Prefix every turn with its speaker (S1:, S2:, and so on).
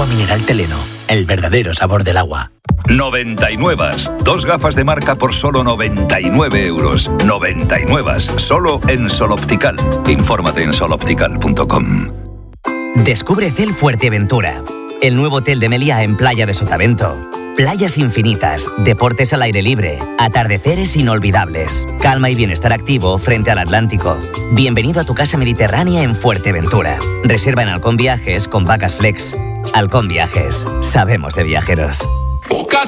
S1: mineral Teleno, el verdadero sabor del agua.
S2: 99. 2 gafas de marca por solo 99 euros. 99. Solo en Sol Optical. Infórmate en soloptical.com.
S3: Descubre Cel Fuerteventura, el nuevo hotel de Meliá en Playa de Sotavento. Playas infinitas, deportes al aire libre, atardeceres inolvidables, calma y bienestar activo frente al Atlántico. Bienvenido a tu casa mediterránea en Fuerteventura. Reserva en Halcón Viajes con Vacas Flex. Halcón Viajes, sabemos de viajeros.